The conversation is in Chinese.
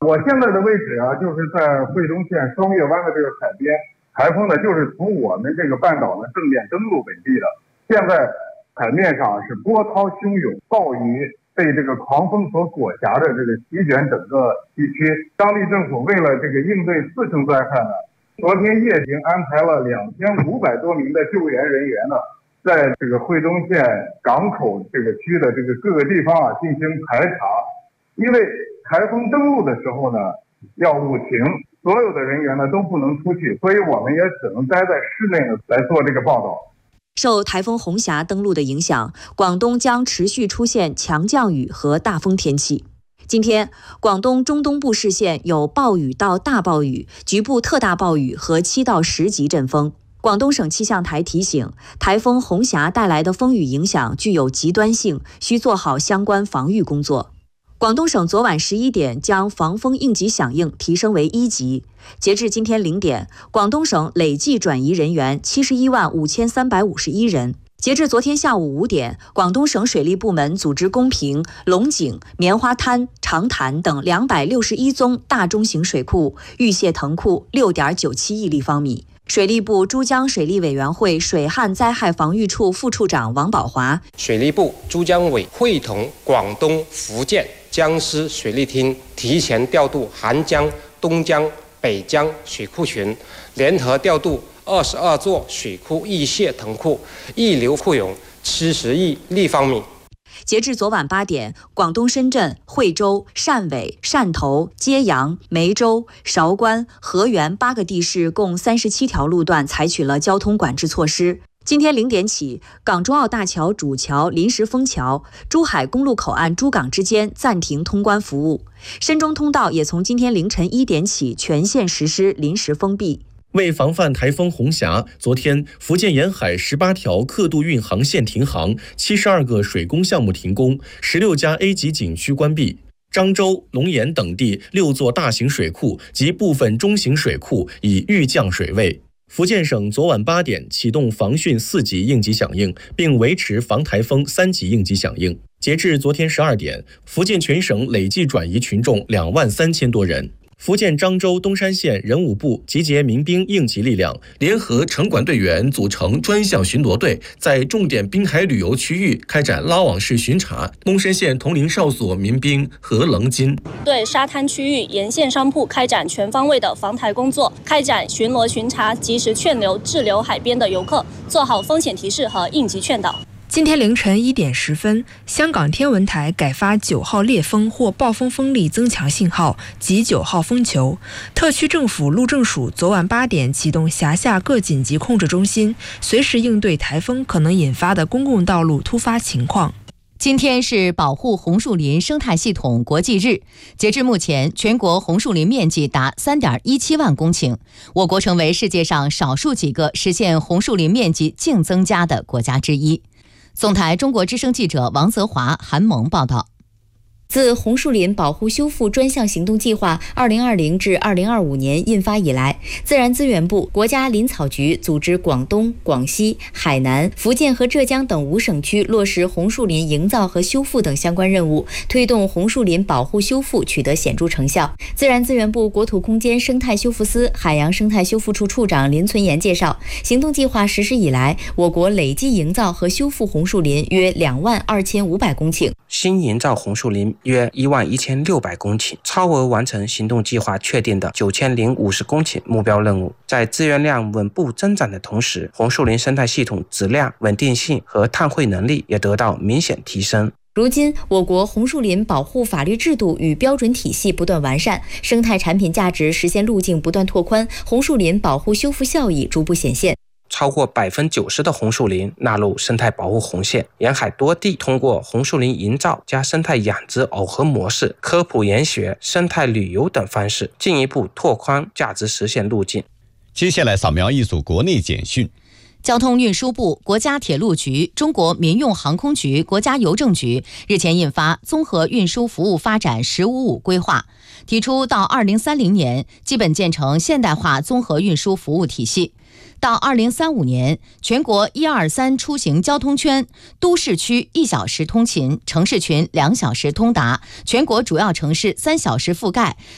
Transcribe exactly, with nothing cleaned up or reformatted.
我现在的位置啊，就是在惠东县双月湾的这个海边，台风呢就是从我们这个半岛呢正面登陆本地的。现在海面上是波涛汹涌，暴雨被这个狂风所裹挟着这个席卷整个地区。当地政府为了这个应对次生灾害呢，昨天夜间安排了两千五百多名的救援人员呢，在这个惠东县港口这个区的这个各个地方啊进行排查。因为台风登陆的时候呢，要务停，所有的人员呢都不能出去，所以我们也只能待在室内呢来做这个报道。 受台风红霞登陆的影响，广东将持续出现强降雨和大风天气。今天，广东中东部市县有暴雨到大暴雨、局部特大暴雨和七到十级阵风。广东省气象台提醒，台风红霞带来的风雨影响具有极端性，需做好相关防御工作。广东省昨晚十一点将防风应急响应提升为一级。截至今天零点，广东省累计转移人员七十一万五千三百五十一人。截至昨天下午五点，广东省水利部门组织公平、龙井、棉花滩、长潭等两百六十一宗大中型水库预泄腾库六点九七亿立方米。水利部珠江水利委员会水旱灾害防御处副处长王宝华， 水利部珠江委会同广东、福建、江苏水利厅提前调度韩江、东江、北江水库群，联合调度二十二座水库预泄腾库，溢流库容七十亿立方米。 截至昨晚八点，广东深圳、惠州、汕尾、汕头、揭阳、梅州、韶关、河源八个地市共三十七条路段采取了交通管制措施。今天零点起，港珠澳大桥主桥临时封桥，珠海公路口岸珠港之间暂停通关服务。深中通道也从今天凌晨一点起全线实施临时封闭。 为防范台风红霞，昨天福建沿海十八条客渡运航线停航，七十二个水工项目停工，十六家 A 级景区关闭。漳州、龙岩等地六座大型水库及部分中型水库已预降水位。福建省昨晚八点启动防汛四级应急响应，并维持防台风三级应急响应。截至昨天十二点，福建全省累计转移群众两万三千多人。福建漳州东山县人武部集结民兵应急力量，联合城管队员组成专项巡逻队，在重点滨海旅游区域开展拉网式巡查。东山县铜陵哨所民兵何棱金对沙滩区域沿线商铺开展全方位的防台工作，开展巡逻巡查，及时劝留滞留海边的游客，做好风险提示和应急劝导。 今天凌晨一点十分，香港天文台改发九号烈风或暴风风力增强信号及九号风球。特区政府路政署昨晚八点启动辖下各紧急控制中心，随时应对台风可能引发的公共道路突发情况。 今天是保护红树林生态系统国际日，截至目前，全国红树林面积达 三点一七万公顷，我国成为世界上少数几个实现红树林面积净增加的国家之一。总台中国之声记者王泽华、韩萌报道。 自红树林保护修复专项行动计划二零二零至二零二五年印发以来，自然资源部、国家林草局组织广东、广西、海南、福建和浙江等五省区落实红树林营造和修复等相关任务，推动红树林保护修复取得显著成效。自然资源部国土空间生态修复司海洋生态修复处处长林存言介绍，行动计划实施以来，我国累计营造和修复红树林约两万二千五百公顷， 新营造红树林约一万一千六百公顷，超额完成行动计划确定的九千零五十公顷目标任务。在资源量稳步增长的同时，红树林生态系统质量、稳定性和碳汇能力也得到明显提升。 如今，我国红树林保护法律制度与标准体系不断完善，生态产品价值实现路径不断拓宽，红树林保护修复效益逐步显现。 超过百分之九十的红树林纳入生态保护红线，沿海多地通过红树林营造加生态养殖耦合模式、科普研学、生态旅游等方式，进一步拓宽价值实现路径。 接下来扫描一组国内简讯。 交通运输部、国家铁路局、中国民用航空局、国家邮政局日前印发《综合运输服务发展“十五五”规划》，提出到二零三零年基本建成现代化综合运输服务体系。到二零三五年，全国一二三出行交通圈，都市区一小时通勤，城市群两小时通达，全国主要城市三小时覆盖，